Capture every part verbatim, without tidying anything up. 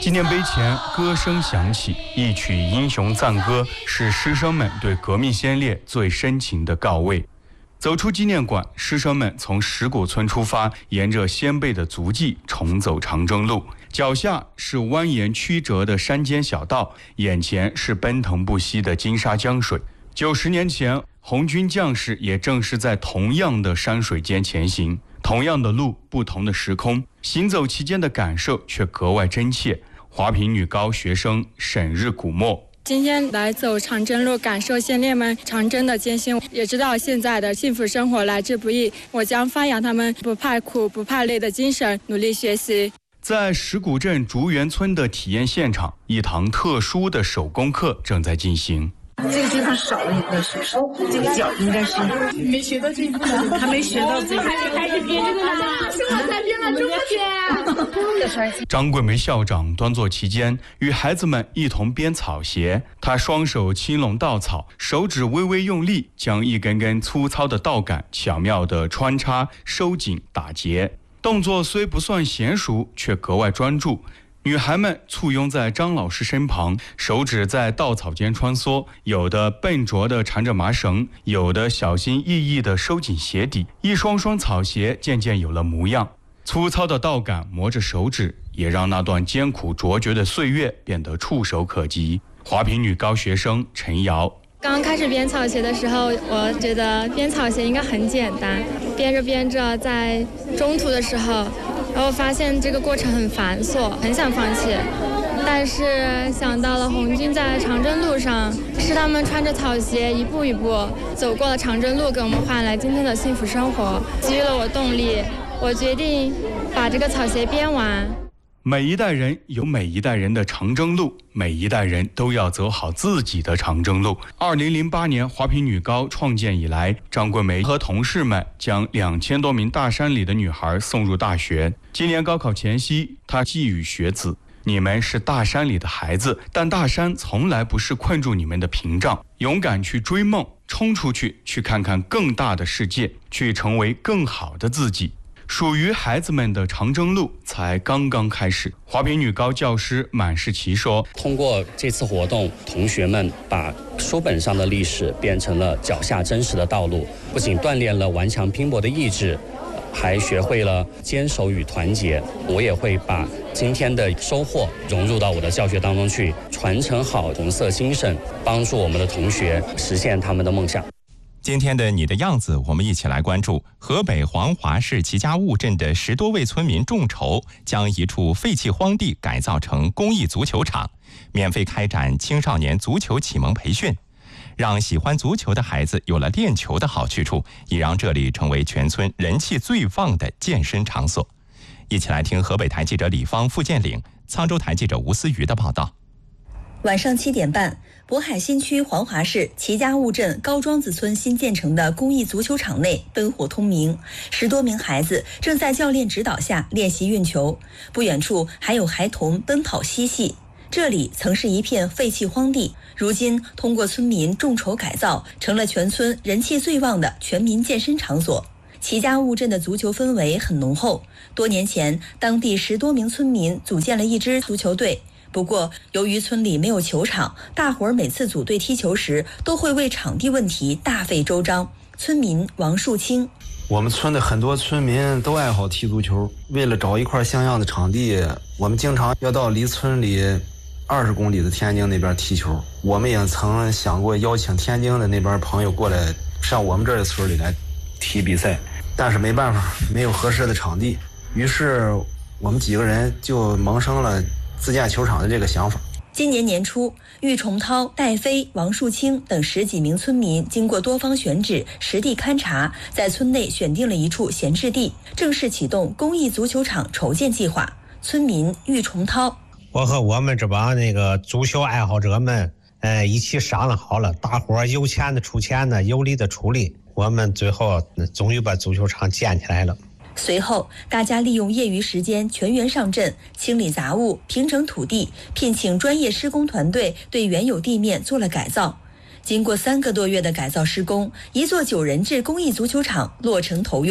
纪念碑前歌声响起，一曲英雄赞歌，是师生们对革命先烈最深情的告慰。走出纪念馆，师生们从石鼓村出发，沿着先辈的足迹重走长征路。脚下是蜿蜒曲折的山间小道，眼前是奔腾不息的金沙江水。九十年前，红军将士也正是在同样的山水间前行，同样的路，不同的时空，行走其间的感受却格外真切。华坪女高学生沈日古墨， 今天来走长征路，感受先烈们长征的艰辛，也知道现在的幸福生活来之不易。我将发扬他们不怕苦、不怕累的精神，努力学习。 在石鼓镇竹园村的体验现场，一堂特殊的手工课正在进行。 这个地方少了一个手手，这个脚应该是没学到这个， 还没学到这个， 还没开始编这个呢，是我才编了中学。 张桂梅校长端坐其间，与孩子们一同编草鞋。她双手轻拢稻草，手指微微用力，将一根根粗糙的稻杆巧妙地穿插、收紧、打结。动作虽不算娴熟，却格外专注。女孩们簇拥在张老师身旁，手指在稻草间穿梭，有的笨拙地缠着麻绳，有的小心翼翼地收紧鞋底，一双双草鞋渐渐有了模样。粗糙的稻杆磨着手指，也让那段艰苦卓绝的岁月变得触手可及。华坪女高学生陈瑶， 刚开始编草鞋的时候，我觉得编草鞋应该很简单，编着编着，在中途的时候，然后发现这个过程很繁琐，很想放弃。但是想到了红军在长征路上，是他们穿着草鞋一步一步走过了长征路，给我们换来今天的幸福生活，给予了我动力。我决定把这个草鞋编完。 每一代人有每一代人的长征路，每一代人都要走好自己的长征路。二零零八年华坪女高创建以来，张桂梅和同事们将两千多名大山里的女孩送入大学。今年高考前夕，她寄语学子：你们是大山里的孩子，但大山从来不是困住你们的屏障，勇敢去追梦，冲出去，去看看更大的世界，去成为更好的自己。属于孩子们的长征路才刚刚开始。华坪女高教师满世奇说， 通过这次活动，同学们把书本上的历史变成了脚下真实的道路，不仅锻炼了顽强拼搏的意志，还学会了坚守与团结。我也会把今天的收获融入到我的教学当中去，传承好红色精神，帮助我们的同学实现他们的梦想。 今天的你的样子，我们一起来关注河北黄华市齐家坞镇的十多位村民众筹，将一处废弃荒地改造成公益足球场，免费开展青少年足球启蒙培训，让喜欢足球的孩子有了练球的好去处，也让这里成为全村人气最旺的健身场所。一起来听河北台记者李芳、付建岭、沧州台记者吴思瑜的报道。 晚上七点半，渤海新区黄华市齐家坞镇高庄子村新建成的公益足球场内灯火通明，十多名孩子正在教练指导下练习运球，不远处还有孩童奔跑嬉戏。这里曾是一片废弃荒地，如今通过村民众筹改造，成了全村人气最旺的全民健身场所。齐家坞镇的足球氛围很浓厚，多年前，当地十多名村民组建了一支足球队。不过，由于村里没有球场，大伙儿每次组队踢球时都会为场地问题大费周章。村民王树清， 我们村的很多村民都爱好踢足球，为了找一块像样的场地，我们经常要到离村里二十公里的天津那边踢球。我们也曾想过邀请天津的那边朋友过来上我们这儿的村里来踢比赛，但是没办法，没有合适的场地，于是我们几个人就萌生了自建球场的这个想法。 今年年初，郁崇涛、戴飞、王树清等十几名村民经过多方选址、实地勘察，在村内选定了一处闲置地，正式启动公益足球场筹建计划。村民郁崇涛， 我和我们这帮那个足球爱好者们，呃，一起商量好了，大伙儿有钱的出钱呢，有力的出力，我们最后终于把足球场建起来了。 随后，大家利用业余时间全员上阵，清理杂物、平整土地，聘请专业施工团队对原有地面做了改造。经过三个多月的改造施工，一座九人制公益足球场落成投用。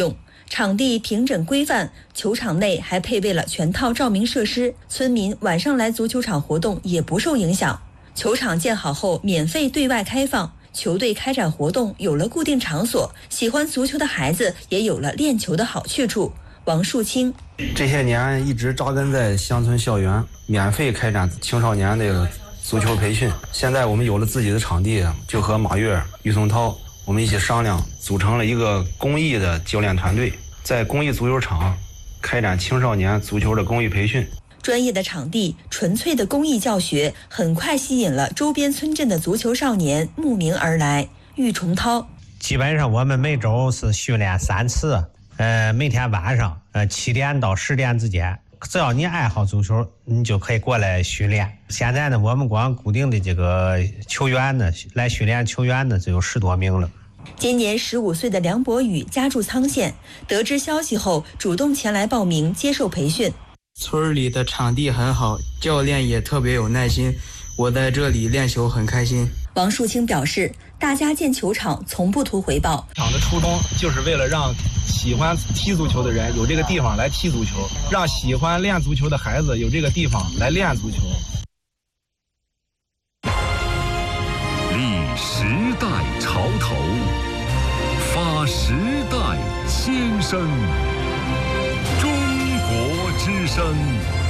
场地平整规范，球场内还配备了全套照明设施，村民晚上来足球场活动也不受影响。球场建好后免费对外开放，球队开展活动有了固定场所，喜欢足球的孩子也有了练球的好去处。王树清这些年一直扎根在乡村校园，免费开展青少年的足球培训。现在我们有了自己的场地，就和马跃、于松涛我们一起商量，组成了一个公益的教练团队，在公益足球场开展青少年足球的公益培训。 专业的场地，纯粹的公益教学，很快吸引了周边村镇的足球少年慕名而来。玉崇涛， 基本上我们每周是训练三次，呃，每天晚上呃七点到十点之间，只要你爱好足球，你就可以过来训练。现在呢，我们光固定的这个球员呢，来训练球员呢，就有十多名了。 今年十五岁的梁博宇家住沧县，得知消息后主动前来报名接受培训。 村里的场地很好，教练也特别有耐心，我在这里练球很开心。 王树清表示，大家建球场从不图回报， 场的初衷就是为了让喜欢踢足球的人有这个地方来踢足球，让喜欢练足球的孩子有这个地方来练足球。 立时代潮头，发时代先声，中国之声。